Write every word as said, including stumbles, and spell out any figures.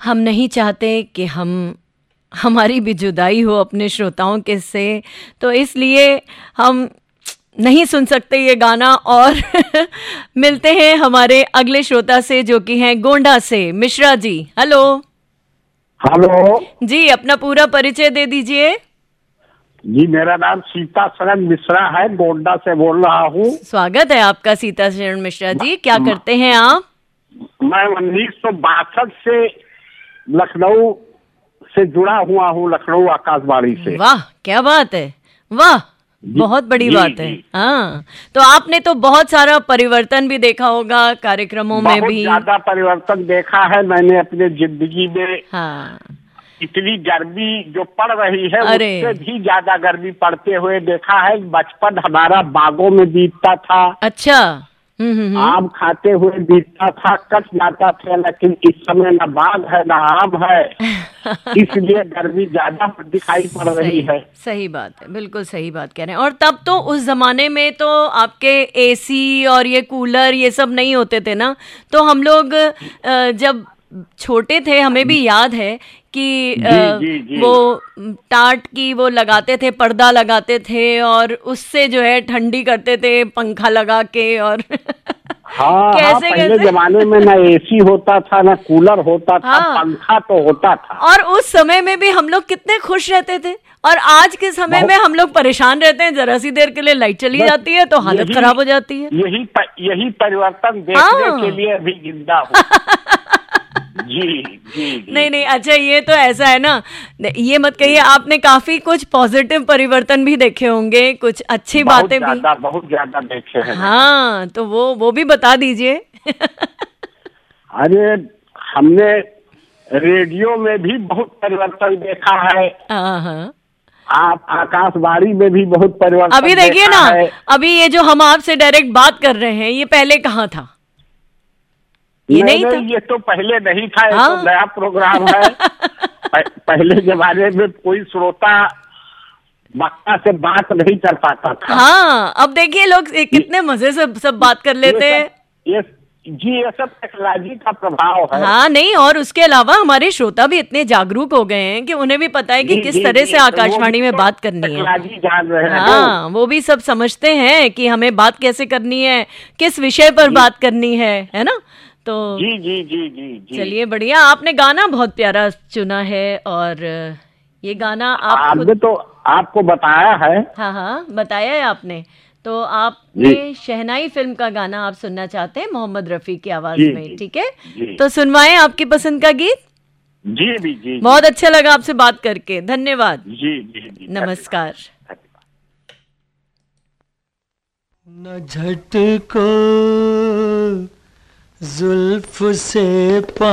हम नहीं चाहते कि हम हमारी भी जुदाई हो अपने श्रोताओं के से, तो इसलिए हम नहीं सुन सकते ये गाना। और मिलते हैं हमारे अगले श्रोता से जो कि हैं गोंडा से मिश्रा जी। हेलो। हेलो जी, अपना पूरा परिचय दे दीजिए। जी, मेरा नाम सीता शरण मिश्रा है, गोंडा से बोल रहा हूँ। स्वागत है आपका सीता शरण मिश्रा जी। क्या करते हैं आप? मैं उन्नीस सौ बासठ से लखनऊ से जुड़ा हुआ हूँ, लखनऊ आकाशवाणी से। वाह, क्या बात है, वाह, बहुत बड़ी जी, बात है। जी। हाँ, तो आपने तो बहुत सारा परिवर्तन भी देखा होगा कार्यक्रमों में बहुत भी। ज्यादा परिवर्तन देखा है मैंने अपने जिंदगी में। हाँ, इतनी गर्मी जो पड़ रही है अरे। उससे भी ज्यादा गर्मी पड़ते हुए देखा है। बचपन हमारा बागों में बीतता था। अच्छा। हम्म हम्म हम्म। आम खाते हुए बीतता था, कट जाता था, लेकिन इस समय न बाग है न आम है, इसलिए गर्मी ज्यादा दिखाई पड़ रही सही, है। सही बात है, बिल्कुल सही बात कह रहे हैं। और तब तो उस जमाने में तो आपके एसी और ये कूलर ये सब नहीं होते थे ना, तो हम लोग अ, जब छोटे थे हमें भी याद है कि जी, अ, जी, जी। वो टाट की वो लगाते थे, पर्दा लगाते थे और उससे जो है ठंडी करते थे पंखा लगा के। और हाँ हाँ, कैसे पहले कैसे जमाने में न एसी होता था न कूलर होता था, हाँ। पंखा तो होता था। और उस समय में भी हम लोग कितने खुश रहते थे, और आज के समय बहुत- में हम लोग परेशान रहते हैं। जरा सी देर के लिए लाइट चली बस जाती है तो हालत यही- खराब हो जाती है। यही प, यही परिवर्तन देखने हाँ। के लिए अभी जिंदा हूँ। जी, जी, जी। नहीं नहीं, अच्छा, ये तो ऐसा है ना, ये मत कहिए, आपने काफी कुछ पॉजिटिव परिवर्तन भी देखे होंगे, कुछ अच्छी बहुत बातें भी। ज्यादा बहुत ज्यादा देखे हैं। हाँ, तो वो वो भी बता दीजिए। अरे, हमने रेडियो में भी बहुत परिवर्तन देखा है। हाँ हाँ। आप आकाशवाणी में भी बहुत परिवर्तन अभी देखिए देखा ना, है। अभी ये जो हम आपसे डायरेक्ट बात कर रहे हैं, ये पहले कहाँ था? ये नहीं, नहीं था। नहीं, ये तो पहले नहीं था, ये हाँ। तो नया प्रोग्राम है। प- पहले जमाने में कोई श्रोता वक्ता से बात नहीं कर पाता था। हाँ, अब देखिए लोग कितने मजे से सब बात कर लेते ये हैं। सब- ये जी, ये सब टेक्नोलॉजी का प्रभाव है। हाँ, नहीं, और उसके अलावा हमारे श्रोता भी इतने जागरूक हो गए हैं कि उन्हें भी पता है कि जी, किस जी, तरह जी, से तो वो आकाशवाणी भी में तो बात करनी है। टेक्नोलॉजी जान रहे हैं हाँ, वो भी सब समझते हैं कि हमें बात कैसे करनी है, किस विषय पर बात करनी है है ना। तो जी, जी, जी, जी, जी। चलिए, बढ़िया, आपने गाना बहुत प्यारा चुना है। और ये गाना आप खुद, आपने तो आपको बताया है। हाँ हाँ, बताया है आपने। तो आपने शहनाई फिल्म का गाना आप सुनना चाहते हैं मोहम्मद रफी की आवाज जी, में, जी, ठीक है? जी। तो सुनवाएं आपकी पसंद का गीत। जी भी, जी, बहुत अच्छा लगा आपसे बात करके, धन्यवाद। जी, जी, जी। नमस्कार। न झटको जुल्फ से पा